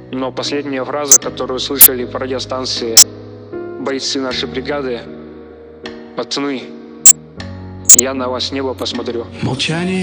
Но последняя фраза, которую слышали по радиостанции бойцы нашей бригады: пацаны, я на вас с неба посмотрю. Молчание.